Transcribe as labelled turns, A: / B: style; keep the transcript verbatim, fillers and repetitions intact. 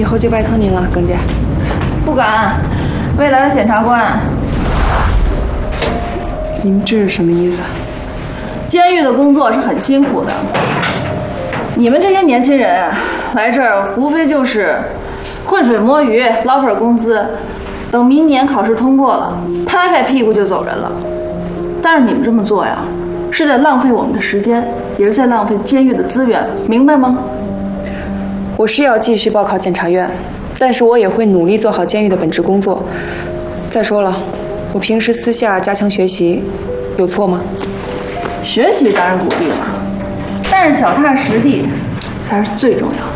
A: 以后就拜托您了，耿姐。
B: 不敢，未来的检察官。
A: 您这是什么意思？
B: 监狱的工作是很辛苦的，你们这些年轻人来这儿无非就是浑水摸鱼、捞份工资，等明年考试通过了，拍拍屁股就走人了。但是你们这么做呀，是在浪费我们的时间，也是在浪费监狱的资源，明白吗？
A: 我是要继续报考检察院，但是我也会努力做好监狱的本职工作。再说了，我平时私下加强学习，有错吗？
B: 学习当然鼓励了，但是脚踏实地才是最重要的。